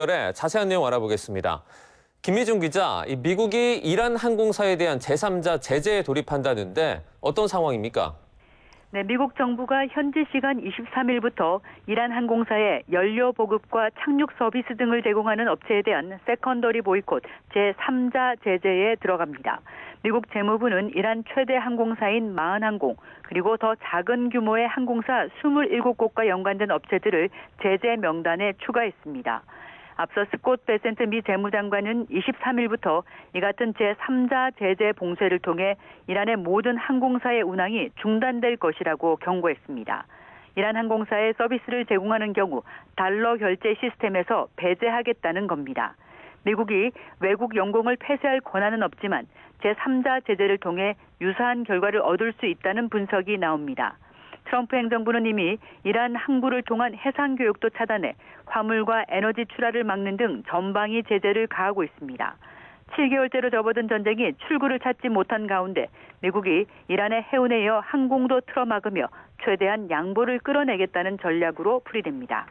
자세한 내용 알아보겠습니다. 김미중 기자, 미국이 이란 항공사에 대한 제3자 제재에 돌입한다는데 어떤 상황입니까? 네, 미국 정부가 현지 시간 23일부터 이란 항공사에 연료 보급과 착륙 서비스 등을 제공하는 업체에 대한 세컨더리 보이콧 제3자 제재에 들어갑니다. 미국 재무부는 이란 최대 항공사인 마흔항공 그리고 더 작은 규모의 항공사 27곳과 연관된 업체들을 제재 명단에 추가했습니다. 앞서 스콧 베센트 미 재무장관은 23일부터 이 같은 제3자 제재 봉쇄를 통해 이란의 모든 항공사의 운항이 중단될 것이라고 경고했습니다. 이란 항공사에 서비스를 제공하는 경우 달러 결제 시스템에서 배제하겠다는 겁니다. 미국이 외국 영공을 폐쇄할 권한은 없지만 제3자 제재를 통해 유사한 결과를 얻을 수 있다는 분석이 나옵니다. 트럼프 행정부는 이미 이란 항구를 통한 해상 교역도 차단해 화물과 에너지 출하를 막는 등 전방위 제재를 가하고 있습니다. 7개월째로 접어든 전쟁이 출구를 찾지 못한 가운데 미국이 이란의 해운에 이어 항공도 틀어막으며 최대한 양보를 끌어내겠다는 전략으로 풀이됩니다.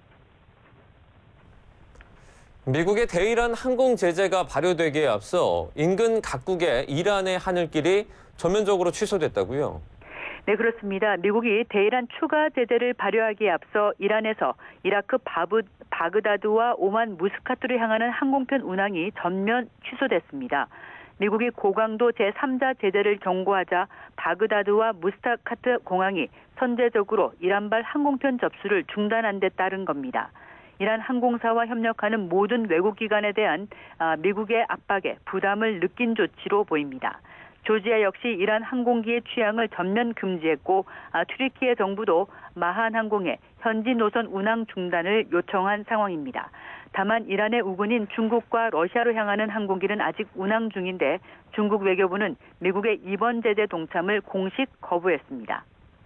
미국의 대이란 항공 제재가 발효되기에 앞서 인근 각국의 이란의 하늘길이 전면적으로 취소됐다고요? 네, 그렇습니다. 미국이 대이란 추가 제재를 발효하기에 앞서 이란에서 이라크 바그다드와 오만 무스카트를 향하는 항공편 운항이 전면 취소됐습니다. 미국이 고강도 제3자 제재를 경고하자 바그다드와 무스카트 공항이 선제적으로 이란발 항공편 접수를 중단한 데 따른 겁니다. 이란 항공사와 협력하는 모든 외국기관에 대한 미국의 압박에 부담을 느낀 조치로 보입니다. 조지아 역시 이란 항공기의 취항을 전면 금지했고 튀르키예 정부도 마한 항공의 현지 노선 운항 중단을 요청한 상황입니다. 다만 이란의 우군인 중국과 러시아로 향하는 항공기는 아직 운항 중인데 중국 외교부는 미국의 이번 제재 동참을 공식 거부했습니다.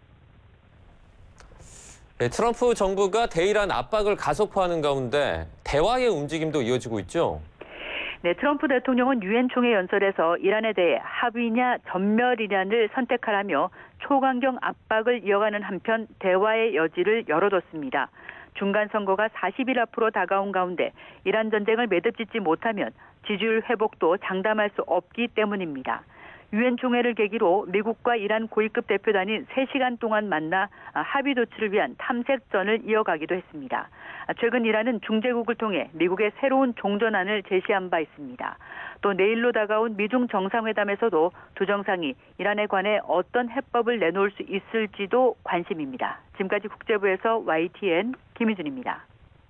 네, 트럼프 정부가 대이란 압박을 가속화하는 가운데 대화의 움직임도 이어지고 있죠? 네, 트럼프 대통령은 유엔 총회 연설에서 이란에 대해 합의냐 전멸이냐를 선택하라며 초강경 압박을 이어가는 한편 대화의 여지를 열어뒀습니다. 중간 선거가 40일 앞으로 다가온 가운데 이란 전쟁을 매듭짓지 못하면 지지율 회복도 장담할 수 없기 때문입니다. 유엔 총회를 계기로 미국과 이란 고위급 대표단이 3시간 동안 만나 합의 조치를 위한 탐색전을 이어가기도 했습니다. 최근 이란은 중재국을 통해 미국의 새로운 종전안을 제시한 바 있습니다. 또 내일로 다가온 미중 정상회담에서도 두 정상이 이란에 관해 어떤 해법을 내놓을 수 있을지도 관심입니다. 지금까지 국제부에서 YTN 김희준입니다.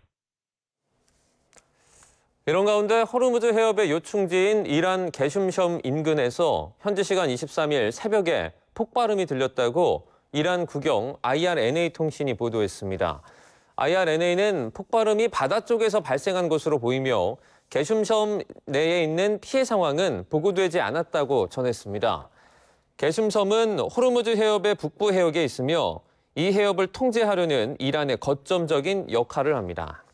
이런 가운데 호르무즈 해협의 요충지인 이란 게슘섬 인근에서 현지 시간 23일 새벽에 폭발음이 들렸다고 이란 국영 IRNA 통신이 보도했습니다. IRNA는 폭발음이 바다 쪽에서 발생한 것으로 보이며 게슘섬 내에 있는 피해 상황은 보고되지 않았다고 전했습니다. 게슘섬은 호르무즈 해협의 북부 해역에 있으며 이 해협을 통제하려는 이란의 거점적인 역할을 합니다.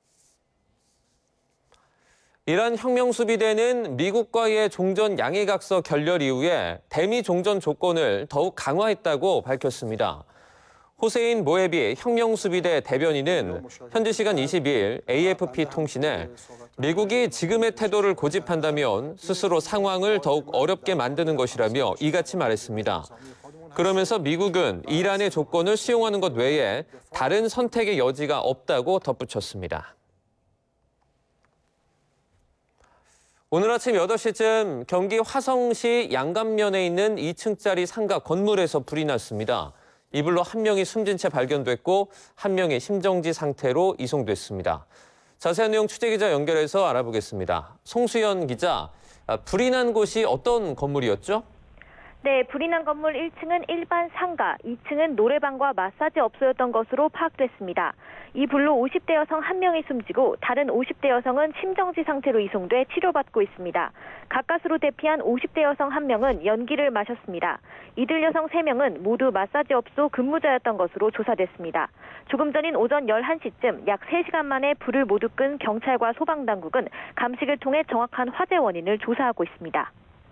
이란 혁명수비대는 미국과의 종전 양해각서 결렬 이후에 대미 종전 조건을 더욱 강화했다고 밝혔습니다. 호세인 모해비 혁명수비대 대변인은 현지 시간 22일 AFP 통신에 미국이 지금의 태도를 고집한다면 스스로 상황을 더욱 어렵게 만드는 것이라며 이같이 말했습니다. 그러면서 미국은 이란의 조건을 수용하는 것 외에 다른 선택의 여지가 없다고 덧붙였습니다. 오늘 아침 8시쯤 경기 화성시 양감면에 있는 2층짜리 상가 건물에서 불이 났습니다. 이 불로 한 명이 숨진 채 발견됐고 한 명이 심정지 상태로 이송됐습니다. 자세한 내용 취재기자 연결해서 알아보겠습니다. 송수연 기자, 불이 난 곳이 어떤 건물이었죠? 네, 불이 난 건물 1층은 일반 상가, 2층은 노래방과 마사지 업소였던 것으로 파악됐습니다. 이 불로 50대 여성 1명이 숨지고 다른 50대 여성은 심정지 상태로 이송돼 치료받고 있습니다. 가까스로 대피한 50대 여성 1명은 연기를 마셨습니다. 이들 여성 3명은 모두 마사지 업소 근무자였던 것으로 조사됐습니다. 조금 전인 오전 11시쯤 약 3시간 만에 불을 모두 끈 경찰과 소방당국은 감식을 통해 정확한 화재 원인을 조사하고 있습니다.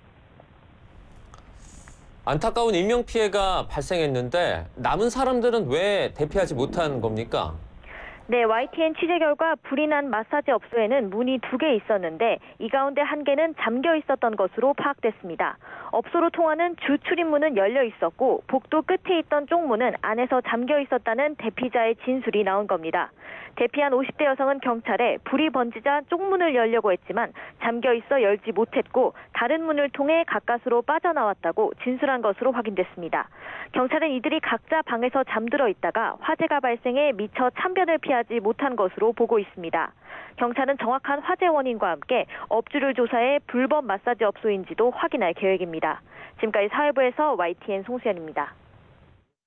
안타까운 인명피해가 발생했는데 남은 사람들은 왜 대피하지 못한 겁니까? 네, YTN 취재 결과 불이 난 마사지 업소에는 문이 2개 있었는데 이 가운데 1개는 잠겨 있었던 것으로 파악됐습니다. 업소로 통하는 주 출입문은 열려 있었고 복도 끝에 있던 쪽문은 안에서 잠겨 있었다는 대피자의 진술이 나온 겁니다. 대피한 50대 여성은 경찰에 불이 번지자 쪽문을 열려고 했지만 잠겨 있어 열지 못했고 다른 문을 통해 가까스로 빠져나왔다고 진술한 것으로 확인됐습니다. 경찰은 이들이 각자 방에서 잠들어 있다가 화재가 발생해 미처 참변을 피하지 못한 것으로 보고 있습니다. 경찰은 정확한 화재 원인과 함께 업주를 조사해 불법 마사지 업소인지도 확인할 계획입니다. 지금까지 사회부에서 YTN 송수연입니다.